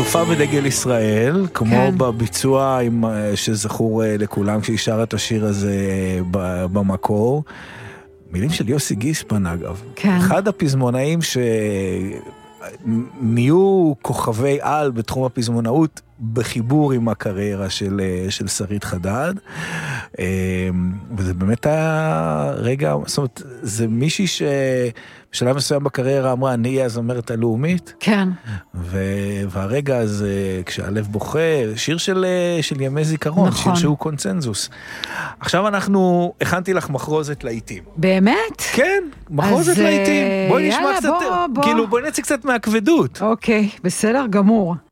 הופעה בדגל ישראל, כמו בביצוע שזכור לכולם כשהיא שרה את השיר הזה במקור. מילים של יוסי גיספן אגב. אחד הפזמונאים שנהיו כוכבי על בתחום הפזמונאות בחיבור עם הקריירה של שרית חדד. וזה באמת היה רגע, זאת אומרת, זה מישהי שבשלב מסוים בקריירה אמרה, אני אהיה הזמרת הלאומית. כן. והרגע הזה, כשהלב בוכה, שיר של ימי זיכרון, נכון. שיר שהוא קונצנזוס. עכשיו הכנתי לך מחרוזת לעיתים. באמת? כן, מחרוזת לעיתים. בואי נשמע קצת, כאילו בואי נצא קצת מהכבדות. אוקיי, בסדר גמור.